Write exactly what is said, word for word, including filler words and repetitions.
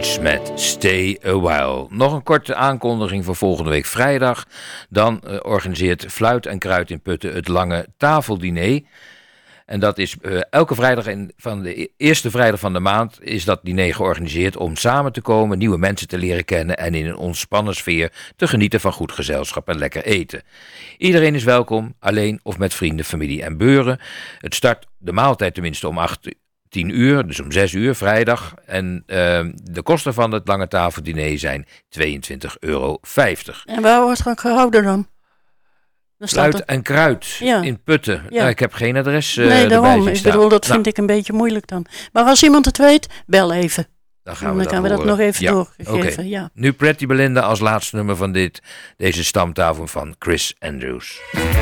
Strange met Stay a While. Nog een korte aankondiging voor volgende week vrijdag. Dan uh, organiseert Fluit en Kruid in Putten het lange tafeldiner. En dat is uh, elke vrijdag in, van de eerste vrijdag van de maand is dat diner georganiseerd om samen te komen, nieuwe mensen te leren kennen en in een ontspannen sfeer te genieten van goed gezelschap en lekker eten. Iedereen is welkom, alleen of met vrienden, familie en buren. Het start de maaltijd tenminste om acht tien uur, dus om zes uur vrijdag. En uh, de kosten van het lange tafeldiner zijn tweeëntwintig euro vijftig. En waar wordt het gehouden dan? Fluit en Kruid ja. in Putten. Ja. Nou, ik heb geen adres uh, Nee, daarom. Ik staan. bedoel, dat nou, vind ik een beetje moeilijk dan. Maar als iemand het weet, bel even. Dan gaan en we, dan dat, gaan we dat nog even ja. doorgeven. Okay. Ja. Nu Pretty Belinda als laatste nummer van dit, deze stamtafel van Chris Andrews.